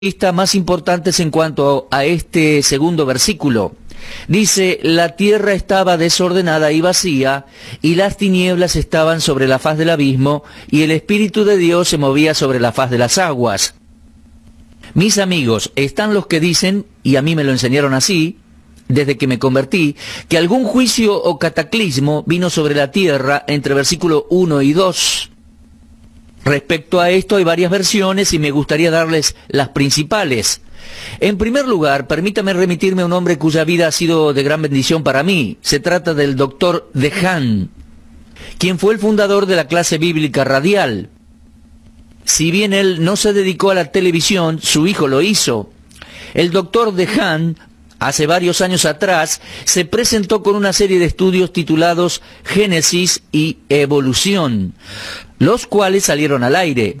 más importantes en cuanto a este segundo versículo. Dice, la tierra estaba desordenada y vacía, y las tinieblas estaban sobre la faz del abismo, y el Espíritu de Dios se movía sobre la faz de las aguas. Mis amigos, están los que dicen, y a mí me lo enseñaron así, desde que me convertí, que algún juicio o cataclismo vino sobre la tierra entre versículo 1 y 2. Respecto a esto hay varias versiones y me gustaría darles las principales. En primer lugar, permítame remitirme a un hombre cuya vida ha sido de gran bendición para mí. Se trata del Dr. DeHaan, quien fue el fundador de la clase bíblica radial. Si bien él no se dedicó a la televisión, su hijo lo hizo. El Dr. DeHaan, hace varios años atrás, se presentó con una serie de estudios titulados Génesis y Evolución, los cuales salieron al aire.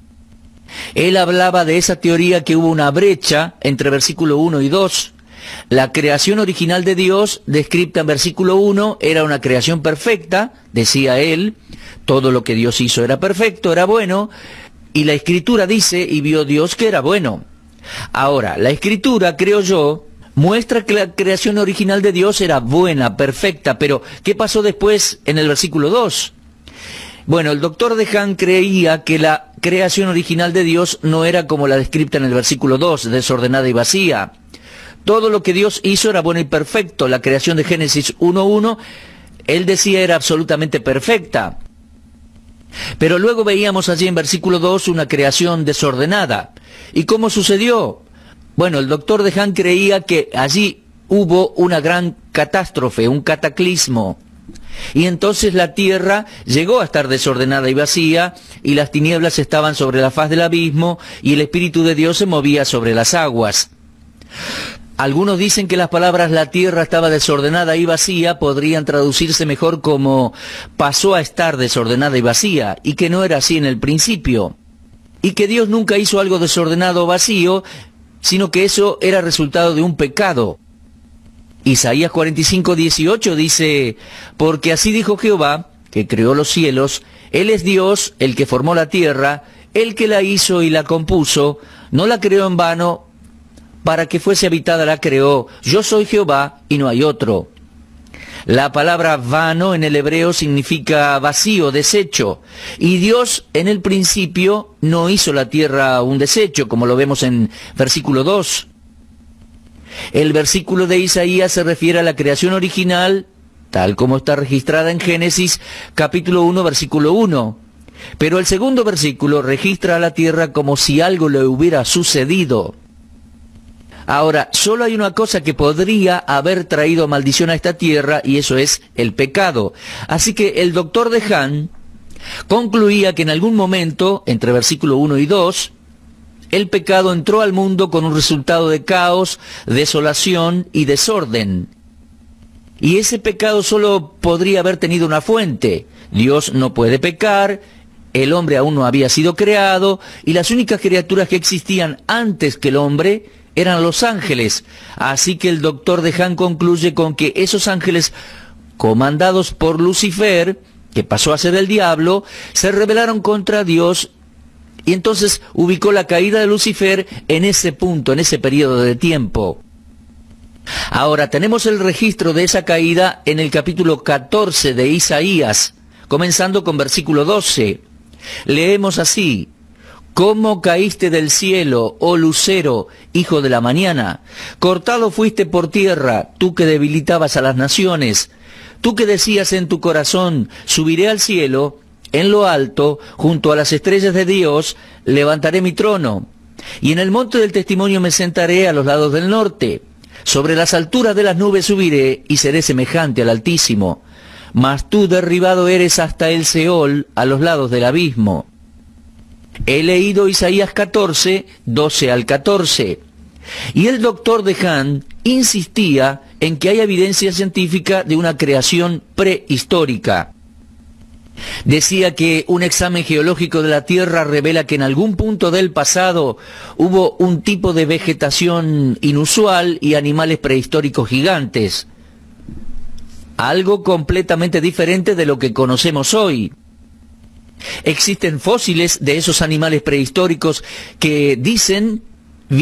Él hablaba de esa teoría que hubo una brecha entre versículo 1 y 2. La creación original de Dios, descrita en versículo 1, era una creación perfecta, decía él. Todo lo que Dios hizo era perfecto, era bueno, y la Escritura dice, y vio Dios que era bueno. Ahora, la Escritura, creo yo, muestra que la creación original de Dios era buena, perfecta, pero ¿qué pasó después en el versículo 2? Bueno, el Dr. DeHaan creía que la creación original de Dios no era como la descrita en el versículo 2, desordenada y vacía. Todo lo que Dios hizo era bueno y perfecto. La creación de Génesis 1:1, él decía era absolutamente perfecta. Pero luego veíamos allí en versículo 2 una creación desordenada. ¿Y cómo sucedió? Bueno, el Dr. DeHaan creía que allí hubo una gran catástrofe, un cataclismo. Y entonces la tierra llegó a estar desordenada y vacía, y las tinieblas estaban sobre la faz del abismo, y el Espíritu de Dios se movía sobre las aguas. Algunos dicen que las palabras la tierra estaba desordenada y vacía podrían traducirse mejor como pasó a estar desordenada y vacía, y que no era así en el principio. Y que Dios nunca hizo algo desordenado o vacío, sino que eso era resultado de un pecado. Isaías 45:18 dice, porque así dijo Jehová, que creó los cielos, Él es Dios, el que formó la tierra, el que la hizo y la compuso, no la creó en vano, para que fuese habitada la creó, yo soy Jehová y no hay otro. La palabra vano en el hebreo significa vacío, desecho, y Dios en el principio no hizo la tierra un desecho, como lo vemos en versículo 2. El versículo de Isaías se refiere a la creación original, tal como está registrada en Génesis, capítulo 1, versículo 1. Pero el segundo versículo registra a la tierra como si algo le hubiera sucedido. Ahora, solo hay una cosa que podría haber traído maldición a esta tierra, y eso es el pecado. Así que el Dr. DeHaan concluía que en algún momento, entre versículo 1 y 2, el pecado entró al mundo con un resultado de caos, desolación y desorden. Y ese pecado solo podría haber tenido una fuente. Dios no puede pecar, el hombre aún no había sido creado, y las únicas criaturas que existían antes que el hombre eran los ángeles. Así que el Dr. DeHaan concluye con que esos ángeles, comandados por Lucifer, que pasó a ser el diablo, se rebelaron contra Dios. Y entonces ubicó la caída de Lucifer en ese punto, en ese periodo de tiempo. Ahora, tenemos el registro de esa caída en el capítulo 14 de Isaías, comenzando con versículo 12. Leemos así, ¿cómo caíste del cielo, oh lucero, hijo de la mañana? Cortado fuiste por tierra, tú que debilitabas a las naciones. Tú que decías en tu corazón, subiré al cielo, en lo alto, junto a las estrellas de Dios, levantaré mi trono. Y en el monte del testimonio me sentaré a los lados del norte. Sobre las alturas de las nubes subiré y seré semejante al Altísimo. Mas tú derribado eres hasta el Seol, a los lados del abismo. He leído Isaías 14, 12 al 14. Y el Dr. DeHaan insistía en que hay evidencia científica de una creación prehistórica. Decía que un examen geológico de la Tierra revela que en algún punto del pasado hubo un tipo de vegetación inusual y animales prehistóricos gigantes. Algo completamente diferente de lo que conocemos hoy. Existen fósiles de esos animales prehistóricos que dicen